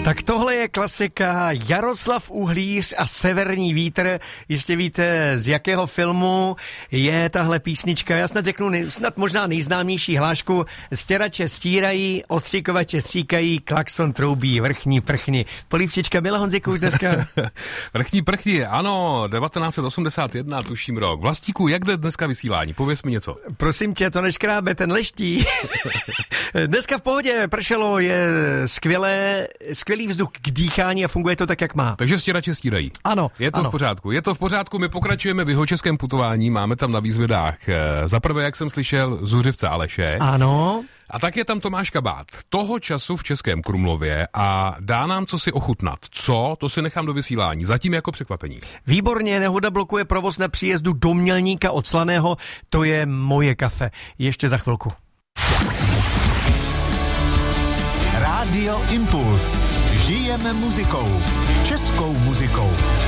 Tak tohle je klasika Jaroslav Uhlíř a Severní vítr. Jistě víte, z jakého filmu je tahle písnička. Já snad řeknu snad možná nejznámější hlášku. Stěrače stírají, ostříkovače stříkají, klakson troubí, vrchní prchni. Polívčička byla, Honziku, už dneska? Vrchní prchni, ano, 1981, tuším rok. Vlastíku, jak jde dneska vysílání? Pověz mi něco. Prosím tě, to neškrábe ten leští. Dneska v pohodě, pršelo, je skvělý vzduch k dýchání a funguje to tak, jak má. Takže stěrače stírají. Ano. Je to v pořádku. Je to v pořádku, my pokračujeme v jihočeském putování, máme tam na výzvědách za prvé, jak jsem slyšel, Zuřivce Aleše. Ano. A tak je tam Tomáš Kabát, toho času v Českém Krumlově a dá nám co si ochutnat. Co? To si nechám do vysílání, zatím jako překvapení. Výborně, nehoda blokuje provoz na příjezdu do Mělníka od Slaného, to je moje kafe. Ještě za chvilku. Rádio Impuls. Žijeme muzikou. Českou muzikou.